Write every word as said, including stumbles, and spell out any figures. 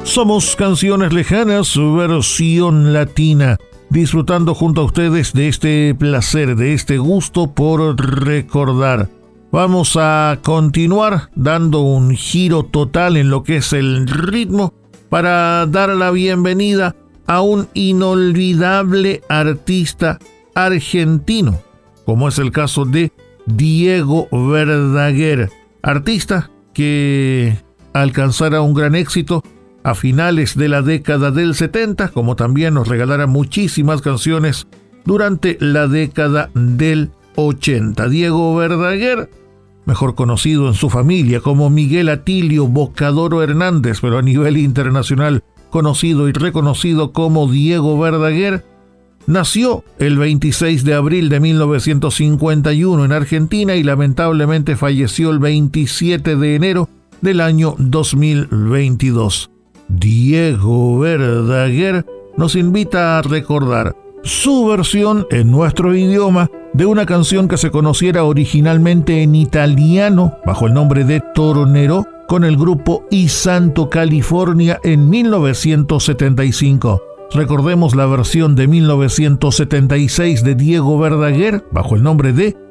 Somos Canciones Lejanas, versión latina, disfrutando junto a ustedes de este placer, de este gusto por recordar. Vamos a continuar dando un giro total en lo que es el ritmo para dar la bienvenida a un inolvidable artista argentino, como es el caso de Diego Verdaguer, artista que alcanzara un gran éxito a finales de la década del setenta, como también nos regalara muchísimas canciones durante la década del ochenta. Diego Verdaguer, mejor conocido en su familia como Miguel Atilio Bocadoro Hernández, pero a nivel internacional conocido y reconocido como Diego Verdaguer, nació el veintiséis de abril de mil novecientos cincuenta y uno en Argentina y lamentablemente falleció el veintisiete de enero del año dos mil veintidós. Diego Verdaguer nos invita a recordar su versión en nuestro idioma de una canción que se conociera originalmente en italiano bajo el nombre de Tornero con el grupo I Santo California en mil novecientos setenta y cinco. Recordemos la versión de mil novecientos setenta y seis de Diego Verdaguer bajo el nombre de